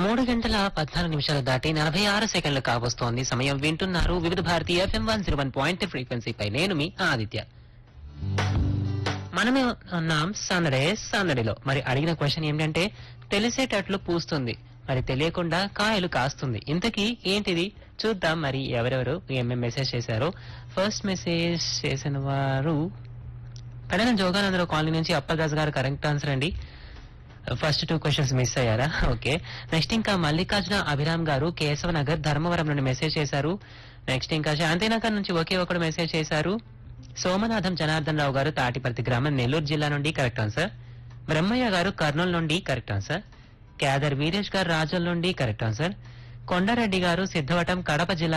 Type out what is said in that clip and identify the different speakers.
Speaker 1: 3 గంటల 14 నిమిషాలు దాటి 46 సెకండ్లు కావస్తోంది. సమయం వింటున్నారు వివిధ భారతి FM 101.3 ఫ్రీక్వెన్సీపై. నేను మీ ఆదిత్య. మనమే ఉన్నాం సందడిలో. మరి అడిగిన క్వశ్చన్ ఏంటంటే తెలిసేటట్లు పూస్తుంది, మరి తెలియకుండా కాయలు కాస్తుంది. ఇంతకీ ఏంటిది చూద్దాం. మరి ఎవరెవరు ఏమేం మెసేజ్ చేశారో. ఫస్ట్ మెసేజ్ చేసిన వారు పెడన జోగానందరావు కాలనీ నుంచి అప్పగజ్ గారు కరెక్ట్ ఆన్సర్ అండి. ఫస్ట్ 2 క్వశ్చన్స్ మిస్ అయ్యారా? ఓకే. నెక్స్ట్ ఇంకా మల్లికార్జున అభిరామ్ గారు కేశవనగర్ ధర్మవరం నుండి మెసేజ్ చేశారు. నెక్స్ట్ ఇంకా శాంతినగర్ నుంచి ఒకే ఒకడు మెసేజ్ చేశారు. సోమనాథం జనార్దన్ రావు గారు తాటిపర్తి గ్రామం నెల్లూరు జిల్లా నుండి కరెక్ట్ ఆన్సర్. బ్రహ్మయ్య గారు కర్నూలు నుండి కరెక్ట్ ఆన్సర్. క్యాదర్ వీరేష్ గారు రాజల్ నుండి కరెక్ట్ ఆన్సర్. కొండారెడ్డి గారు సిద్ధవటం కడప జిల్లా